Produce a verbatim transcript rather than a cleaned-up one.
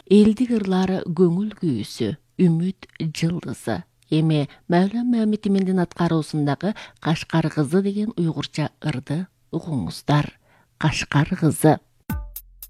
Eldik ıрлары көңіл күйісі, үміт жылдысы. Эми Мәулен Мәмитиминдин аткаруусундагы Кашкар кызы деген уйгурча ырды угуңуздар. Кашкар кызы.